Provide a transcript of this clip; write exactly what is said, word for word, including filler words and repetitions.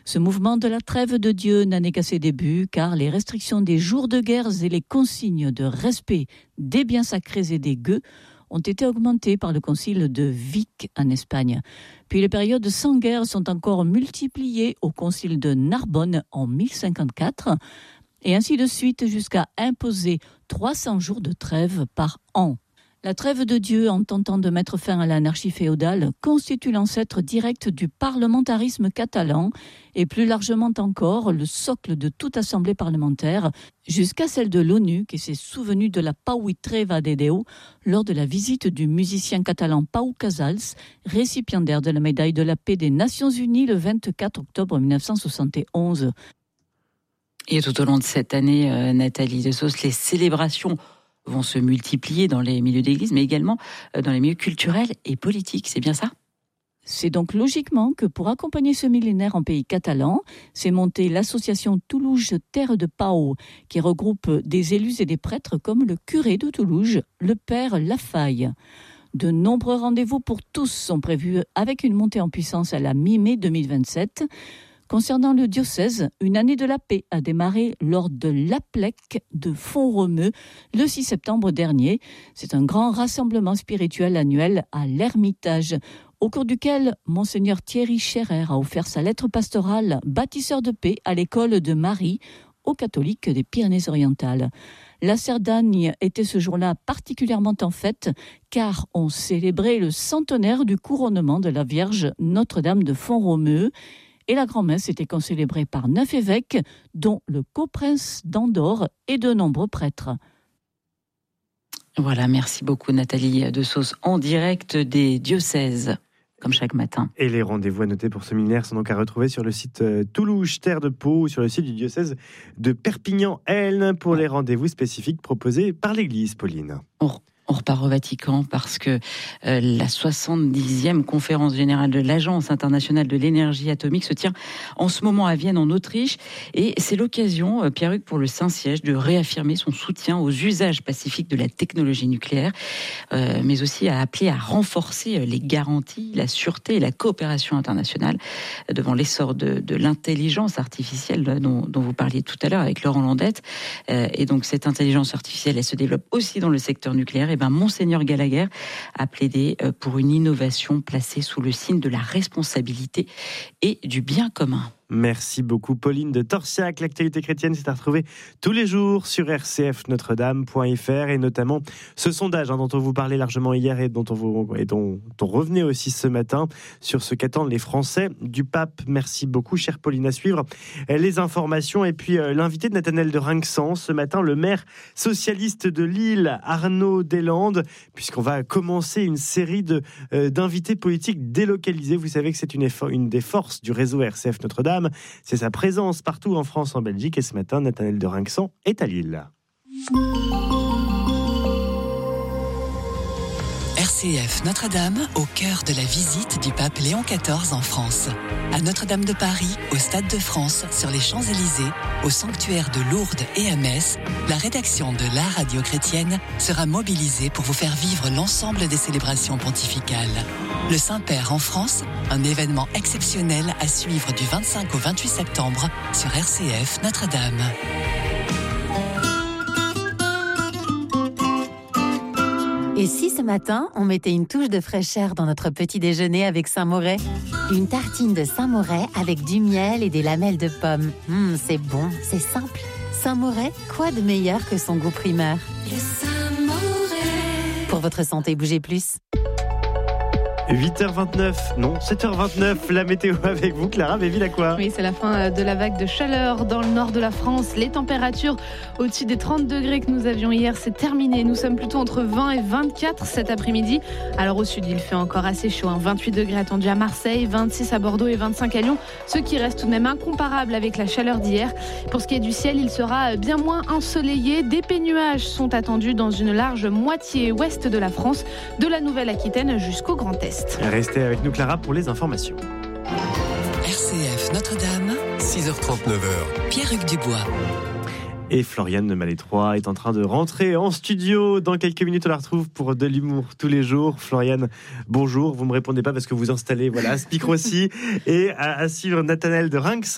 Ce mouvement de la trêve de Dieu n'a qu'à ses débuts, car les restrictions des jours de guerre et les consignes de respect des biens sacrés et des gueux ont été augmentées par le concile de Vic en Espagne. Puis les périodes sans guerre sont encore multipliées au concile de Narbonne en mille cinquante-quatre, et ainsi de suite jusqu'à imposer trois cents jours de trêve par an. La trêve de Dieu, en tentant de mettre fin à l'anarchie féodale, constitue l'ancêtre direct du parlementarisme catalan et plus largement encore le socle de toute assemblée parlementaire, jusqu'à celle de l'ONU qui s'est souvenue de la Pau i Treva de Déu lors de la visite du musicien catalan Pau Casals, récipiendaire de la médaille de la paix des Nations Unies le vingt-quatre octobre mille neuf cent soixante et onze. Et tout au long de cette année, euh, Nathalie Desausse, les célébrations vont se multiplier dans les milieux d'église, mais également dans les milieux culturels et politiques. C'est bien ça ? C'est donc logiquement que pour accompagner ce millénaire en pays catalan, s'est montée l'association Toulouse Terre de Pau, qui regroupe des élus et des prêtres comme le curé de Toulouse, le père Lafaille. De nombreux rendez-vous pour tous sont prévus avec une montée en puissance à la mi-mai deux mille vingt-sept. Concernant le diocèse, une année de la paix a démarré lors de l'Aplec de Font-Romeu le six septembre dernier. C'est un grand rassemblement spirituel annuel à l'Ermitage, au cours duquel Monseigneur Thierry Scherer a offert sa lettre pastorale bâtisseur de paix à l'école de Marie aux catholiques des Pyrénées-Orientales. La Cerdagne était ce jour-là particulièrement en fête car on célébrait le centenaire du couronnement de la Vierge Notre-Dame de Font-Romeu. Et la grand-messe était concélébrée par neuf évêques, dont le coprince d'Andorre et de nombreux prêtres. Voilà, merci beaucoup Nathalie Desausse, en direct des diocèses, comme chaque matin. Et les rendez-vous à noter pour ce millénaire sont donc à retrouver sur le site Toulouse Terre de Pau ou sur le site du diocèse de Perpignan-Aisne pour les rendez-vous spécifiques proposés par l'Église, Pauline. On On repart au Vatican parce que euh, la soixante-dixième conférence générale de l'Agence internationale de l'énergie atomique se tient en ce moment à Vienne, en Autriche. Et c'est l'occasion, euh, Pierre-Hugues, pour le Saint-Siège de réaffirmer son soutien aux usages pacifiques de la technologie nucléaire, euh, mais aussi à appeler à renforcer les garanties, la sûreté et la coopération internationale devant l'essor de, de l'intelligence artificielle dont, dont vous parliez tout à l'heure avec Laurent Landette. Euh, et donc cette intelligence artificielle, elle se développe aussi dans le secteur nucléaire. Et ben, Monseigneur Gallagher a plaidé pour une innovation placée sous le signe de la responsabilité et du bien commun. Merci beaucoup Pauline de Torsiac. L'actualité chrétienne, c'est à retrouver tous les jours sur r c f notre dame point f r et notamment ce sondage hein, dont on vous parlait largement hier et dont on, vous, et dont on revenait aussi ce matin sur ce qu'attendent les Français du pape. Merci beaucoup chère Pauline. À suivre les informations et puis euh, l'invité de Nathanaël de Rinxan ce matin, le maire socialiste de Lille, Arnaud Deslandes, puisqu'on va commencer une série de, euh, d'invités politiques délocalisés. Vous savez que c'est une, effort, une des forces du réseau R C F Notre-Dame. C'est sa présence partout en France, en Belgique. Et ce matin, Nathanaël de Rinxan est à Lille. R C F Notre-Dame, au cœur de la visite du pape Léon quatorze en France. À Notre-Dame de Paris, au Stade de France, sur les Champs-Élysées, au sanctuaire de Lourdes et à Metz, la rédaction de la radio chrétienne sera mobilisée pour vous faire vivre l'ensemble des célébrations pontificales. Le Saint-Père en France, un événement exceptionnel à suivre du vingt-cinq au vingt-huit septembre sur R C F Notre-Dame. Et si ce matin, on mettait une touche de fraîcheur dans notre petit déjeuner avec Saint-Moret ? Une tartine de Saint-Moret avec du miel et des lamelles de pommes. Mmh, c'est bon, c'est simple. Saint-Moret, quoi de meilleur que son goût primaire ? Le Saint-Moret. Pour votre santé, bougez plus. huit heures vingt-neuf, non, sept heures vingt-neuf, la météo avec vous, Clara Béville-Aqua. Oui, c'est la fin de la vague de chaleur dans le nord de la France. Les températures au-dessus des trente degrés que nous avions hier, c'est terminé. Nous sommes plutôt entre vingt et vingt-quatre cet après-midi. Alors au sud, il fait encore assez chaud, hein. vingt-huit degrés attendus à Marseille, vingt-six à Bordeaux et vingt-cinq à Lyon, ce qui reste tout de même incomparable avec la chaleur d'hier. Pour ce qui est du ciel, il sera bien moins ensoleillé. Des pénuages sont attendus dans une large moitié ouest de la France, de la Nouvelle-Aquitaine jusqu'au Grand Est. Restez avec nous Clara pour les informations. R C F Notre-Dame, six heures trente, neuf heures. Pierre-Hugues Dubois. Et Floriane de Malétroit est en train de rentrer en studio. Dans quelques minutes, on la retrouve pour de l'humour tous les jours. Floriane, bonjour. Vous ne me répondez pas parce que vous installez voilà, ce micro-ci. Et à, à suivre Nathanaël de Rinxan.